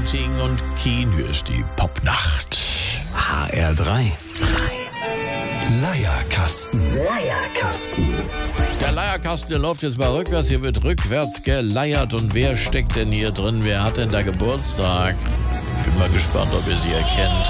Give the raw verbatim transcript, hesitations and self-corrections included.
Valentin und Keen. Hier ist die Popnacht. H R drei. Leierkasten. Leierkasten. Der Leierkasten, der läuft jetzt mal rückwärts. Hier wird rückwärts geleiert. Und wer steckt denn hier drin? Wer hat denn da Geburtstag? Bin mal gespannt, ob ihr sie erkennt.